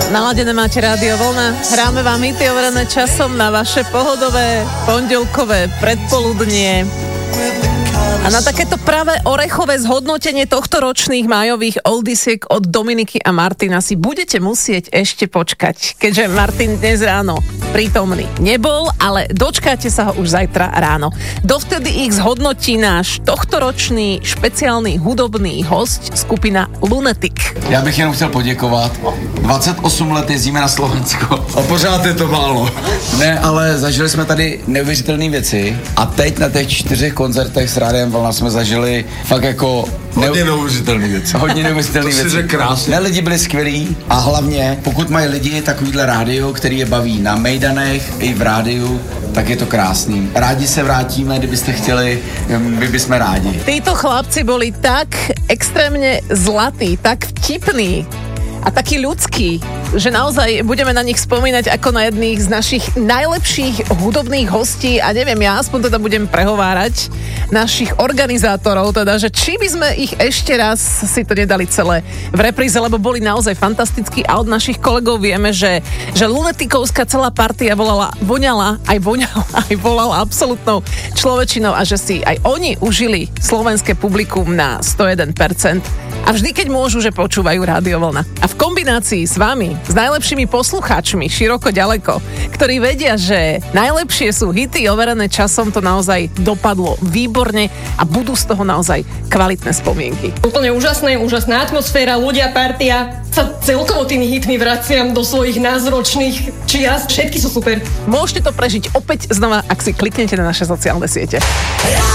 Naladené máte Rádio Vlna. Hráme vám hity overené časom na vaše pohodové pondelkové predpoludnie. A na takéto práve orechové zhodnotenie tohto ročných májových oldisiek od Dominiky a Martina si budete musieť ešte počkať, keďže Martin dnes ráno prítomný nebol, ale dočkáte sa ho už zajtra ráno. Dovtedy ich zhodnotí náš tohtoročný špeciálny hudobný host, skupina Lunatic. Já bych jenom chtěl poděkovat. 28 let jezdíme na Slovensko a pořád je to málo. Ne, ale zažili jsme tady neuvěřitelné věci a teď na těch 4 koncertech s Rádiem Vlna jsme zažili fakt jako Hodně neuvěřitelné věci. Hodně neuvěřitelné věci. To si řekl krásně. Ne, lidi byli skvělí a hlavně, pokud mají lidi takovýhle rádio, který je baví na mejdanech i v rádiu, tak je to krásný. Rádi se vrátíme, kdybyste chtěli, my bychom rádi. Títo chlapci boli tak extrémne zlatí, tak vtipní a taký ľudský, že naozaj budeme na nich spomínať ako na jedných z našich najlepších hudobných hostí a neviem, ja aspoň teda budem prehovárať našich organizátorov, teda, že či by sme ich ešte raz si to nedali celé v repríze, lebo boli naozaj fantastickí a od našich kolegov vieme, že lunatikovská celá partia voňala aj volala absolútnou človečinou a že si aj oni užili slovenské publikum na 101%. A vždy, keď môžu, že počúvajú Rádio Vlna. A v kombinácii s vami, s najlepšími poslucháčmi široko ďaleko, ktorí vedia, že najlepšie sú hity overené časom, to naozaj dopadlo výborne a budú z toho naozaj kvalitné spomienky. Úplne úžasná atmosféra, ľudia, partia. Sa celkovo tými hitmi vraciam do svojich názročných čias. Všetky sú super. Môžete to prežiť opäť znova, ak si kliknete na naše sociálne siete.